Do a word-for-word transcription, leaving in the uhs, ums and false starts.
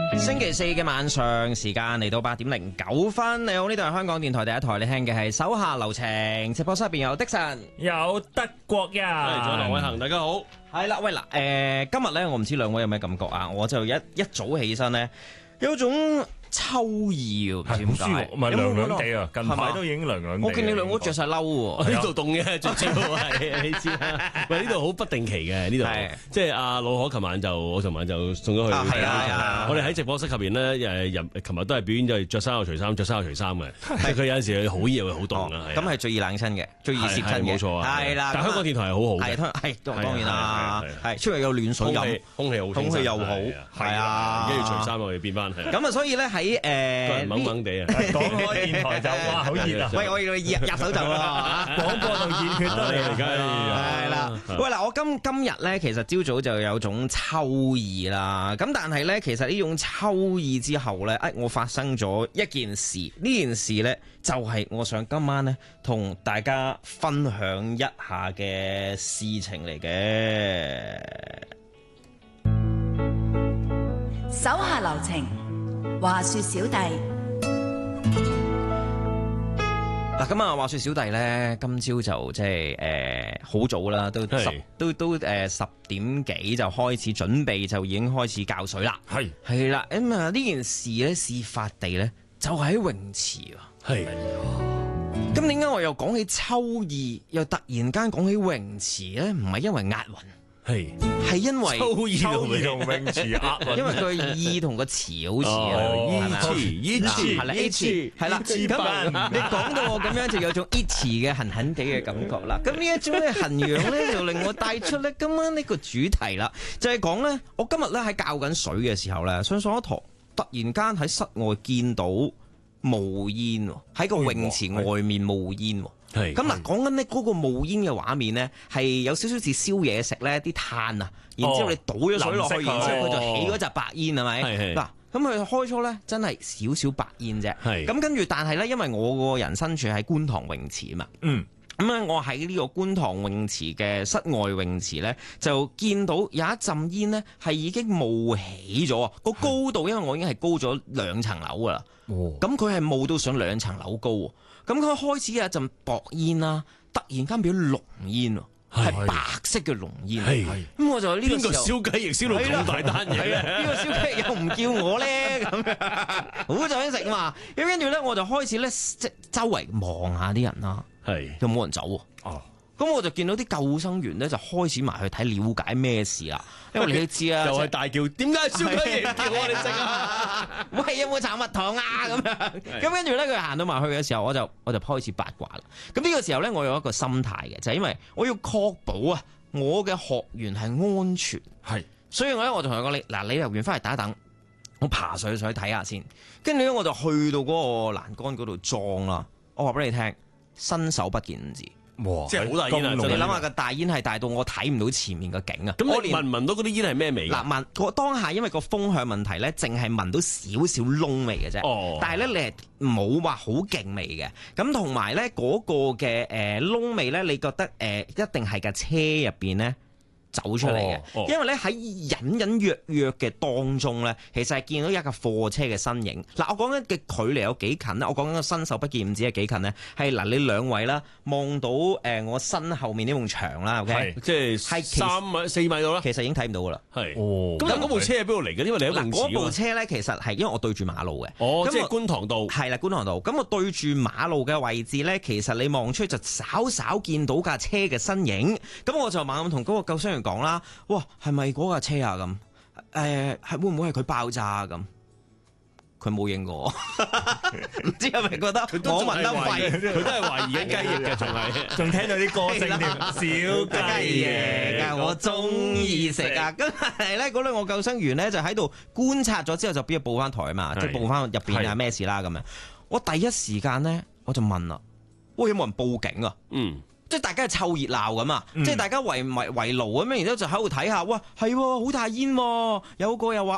星期四嘅晚上時間嚟到八點零九分，你好，呢度係香港電台第一台，你聽嘅係手下留情，直播室入邊有的神， 有德國人， 係仲有劉偉恒，大家好。 係啦，喂嗱，誒、呃，今日咧我唔知兩位有咩感覺啊，我就一一早起身咧，有種秋意喎，唔知點解， 唔係涼涼地啊，近排都已經涼涼地。 我見你兩個着晒褸喎， 呢度凍嘅，最主要係你知啦。喂，呢度好不定期嘅呢度，即係阿老可琴晚就我琴晚就送咗去。 係啊， 我哋喺直播室入邊咧，誒入琴日都係表演就係着衫又除衫，着衫又除衫嘅。即係佢有陣時好熱又好凍啊。 咁係最易冷親嘅，最易攝親嘅， 冇錯啊。 係啦， 但香港電台係好好嘅， 係當然啦，係出嚟有暖水飲， 空氣好， 空氣又好，係啊， 跟住除衫我哋變翻。 咁啊，所以咧喺誒。 懵懵地啊！ 講開電台就哇好熱啊！ 喂，我要入入手就啦， 廣播度熱血得嚟， 而家係啦。喂嗱，我今今日咧，其實朝早就有種秋意啦。咁但係咧，其實呢種秋意之後咧，誒，我發生咗一件事。呢件事咧，就係我想今晚咧同大家分享一下嘅事情嚟嘅。 手下留情。話說小弟嗱，咁啊，話說小弟咧，今朝就即係誒好早啦，都十都都誒、呃、十點幾就開始準備，就已經開始教水啦。係係啦，咁啊呢件事咧，事發地咧就喺泳池啊。係，咁點解我又講起秋意，又突然間講起泳池咧？唔係因為押韻。係係因為秋意同泳池押韻， 因為佢意同個詞好似啊， 意詞係啦 ，H 係啦，咁你講到我咁樣就有種 H 嘅痕痕地嘅感覺啦。咁呢一種咧痕癢咧，就令我帶出咧今晚呢個主題啦，就係講咧，我今日咧喺教緊水嘅時候咧，上上一堂突然間喺室外見到冒煙喎，喺個泳池外面冒煙喎。係咁嗱，講緊呢嗰個冒煙嘅畫面咧，係有少少似燒嘢食咧，啲炭啊，然之後你倒咗水落去，然之後佢就起嗰隻白煙係咪？係嗱，咁佢開初咧真係少少白煙啫。係咁跟住，但係咧，因為我個人身處喺觀塘泳池啊嘛。嗯。咁咧，我喺呢個觀塘泳池嘅室外泳池咧，就見到有一陣煙咧係已經冒起咗啊！個高度，因為我已經係高咗兩層樓噶啦。哦。咁佢係冒到上兩層樓高。咁佢開始有一陣薄煙啦，突然間變咗濃煙喎，係白色嘅濃煙。係咁我就呢個時候，邊個燒雞翼燒到咁大單嘢啊？邊個燒雞翼又唔叫我咧？咁樣好想食嘛？咁跟住咧，我就開始咧即周圍望下啲人啦，係有冇人走喎？哦。咁我就見到啲救生員咧，就開始埋去睇，了解咩事啦。因為你都知啊， 就係大叫，點解燒雞翼叫我哋食啊？ 喂，有冇炒蜜糖啊？咁樣咁跟住咧，佢行到埋去嘅時候，我就我就開始八卦啦。咁呢個時候咧，我有一個心態嘅，就係因為我要確保啊，我嘅學員係安全。係，所以我咧我就同佢講，你嗱，你游完翻嚟等一等，我爬上去上去睇下先。跟住咧，我就去到嗰個欄杆嗰度裝啦。我話俾你聽，伸手不見五指。 哇！即係好大煙啊！ 你諗下個大煙係大到我睇唔到前面個景啊！ 咁你聞唔聞到嗰啲煙係咩味？ 嗱，聞我當下因為個風向問題咧，淨係聞到少少窿味嘅啫。哦，但係咧你係冇話好勁味嘅。咁同埋咧嗰個嘅誒窿味咧，你覺得誒、呃、一定係架車入邊咧走出嚟嘅，哦哦、因為咧喺隱隱約約嘅當中咧，其實係見到一架貨車嘅身影。嗱，我講緊嘅距離有幾近咧？我講緊個伸手不見五指係幾近咧？係嗱，你兩位啦，望到誒我身後面呢埲牆啦 ，OK， 即係係三米四米度啦， 其實已經睇唔到噶啦。係，哦， 咁嗰部車係邊度嚟嘅？因為你喺泳池啊嘛。 嗰部車咧，其實係因為我對住馬路嘅。 哦，即係觀塘道。 係啦，觀塘道。咁我對住馬路嘅位置咧，其實你望出去就稍稍見到架車嘅身影。咁我就猛咁同嗰個救生員講啦，哇，係咪嗰架車啊？咁，誒，係會唔會係佢爆炸啊？咁，佢冇應過我，唔知係咪覺得我問得廢， 佢都係懷疑緊雞翼嘅，仲係， 仲聽到啲歌聲添，小雞翼啊，我中意食啊！咁係咧，嗰兩個救生員咧就喺度觀察咗之後，就邊度報翻台啊嘛，即係報翻入邊係咩事啦咁樣。我第一時間咧，我就問啦，喂，有冇人報警啊？嗯。即係大家係湊熱鬧咁啊！嗯、即係大家圍圍圍爐咁樣，然之後就喺度睇下，哇，係好大煙，有個又話